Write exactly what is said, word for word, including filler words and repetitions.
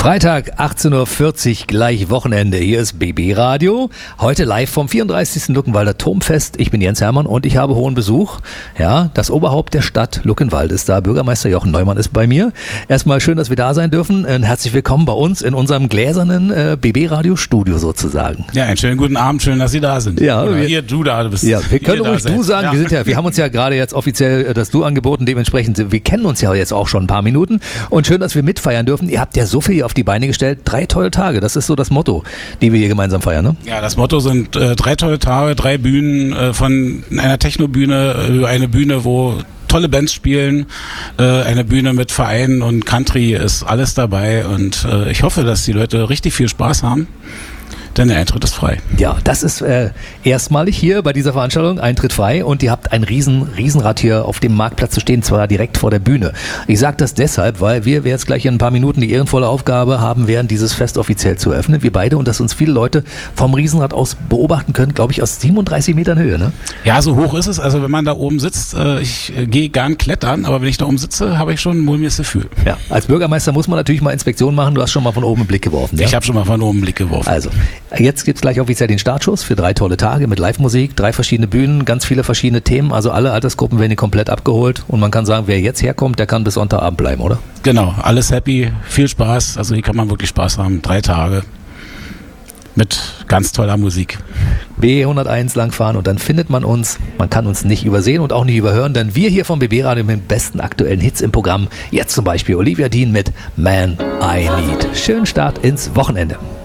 Freitag, achtzehn Uhr vierzig, gleich Wochenende. Hier ist B B Radio. Heute live vom vierunddreißigsten Luckenwalder Turmfest. Ich bin Jens Hermann und ich habe hohen Besuch. Ja, das Oberhaupt der Stadt Luckenwald ist da. Bürgermeister Jochen Neumann ist bei mir. Erstmal schön, dass wir da sein dürfen. Herzlich willkommen bei uns in unserem gläsernen äh, B B Radio Studio sozusagen. Ja, einen schönen guten Abend. Schön, dass Sie da sind. Ja, Oder wir, ihr, du da bist. Ja, wir können ruhig du sagen. Ja. Wir sind ja, wir haben uns ja gerade jetzt offiziell das Du angeboten. Dementsprechend, wir kennen uns ja jetzt auch schon ein paar Minuten. Und schön, dass wir mitfeiern dürfen. Ihr habt ja so viel auf die Beine gestellt. Drei tolle Tage, das ist so das Motto, die wir hier gemeinsam feiern, ne? Ja, das Motto sind äh, drei tolle Tage, drei Bühnen, äh, von einer Techno-Bühne über eine Bühne, wo tolle Bands spielen, äh, eine Bühne mit Vereinen und Country, ist alles dabei und äh, ich hoffe, dass die Leute richtig viel Spaß haben. Denn der Eintritt ist frei. Ja, das ist äh, erstmalig hier bei dieser Veranstaltung, Eintritt frei, und ihr habt ein riesen Riesenrad hier auf dem Marktplatz zu stehen, zwar direkt vor der Bühne. Ich sage das deshalb, weil wir jetzt gleich in ein paar Minuten die ehrenvolle Aufgabe haben werden, dieses Fest offiziell zu eröffnen, wir beide, und dass uns viele Leute vom Riesenrad aus beobachten können, glaube ich, aus siebenunddreißig Metern Höhe, ne? Ja, so hoch ist es, also wenn man da oben sitzt, äh, ich äh, gehe gern klettern, aber wenn ich da oben sitze, habe ich schon ein mulmiges Gefühl. Ja, als Bürgermeister muss man natürlich mal Inspektionen machen, du hast schon mal von oben einen Blick geworfen. Ja? Ich habe schon mal von oben einen Blick geworfen. Also, jetzt gibt's gleich offiziell den Startschuss für drei tolle Tage mit Live-Musik, drei verschiedene Bühnen, ganz viele verschiedene Themen, also alle Altersgruppen werden hier komplett abgeholt und man kann sagen, wer jetzt herkommt, der kann bis Sonntagabend bleiben, oder? Genau, alles happy, viel Spaß, also hier kann man wirklich Spaß haben, drei Tage mit ganz toller Musik. B hunderteins langfahren und dann findet man uns, man kann uns nicht übersehen und auch nicht überhören, denn wir hier vom B B Radio mit den besten aktuellen Hits im Programm, jetzt zum Beispiel Olivia Dean mit Man I Need. Schönen Start ins Wochenende.